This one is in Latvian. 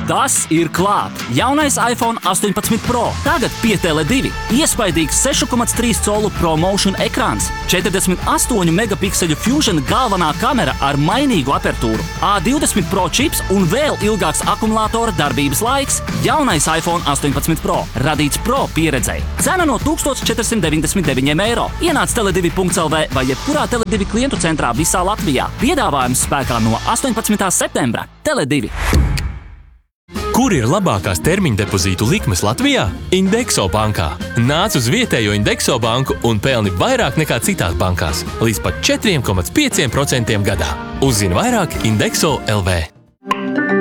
Tas ir klāt! Jaunais iPhone 18 Pro. Tagad pie Tele2. Iespaidīgs 6,3 colu ProMotion ekrāns, 48 megapikseļu Fusion galvenā kamera ar mainīgu apertūru, A20 Pro čips un vēl ilgāks akumulātora darbības laiks. Jaunais iPhone 18 Pro. Radīts Pro pieredzei. Cena no 1499 eiro. Ienāc tele2.lv vai jebkurā Tele2 klientu centrā visā Latvijā. Piedāvājums spēkā no 18. septembra. Tele2. Kur ir labākās termiņa depozītu likmes Latvijā? Indexo bankā. Nāc uz vietējo Indexo banku un pelni vairāk nekā citās bankās. Līdz pat 4,5% gadā. Uzzini vairāk Indexo LV.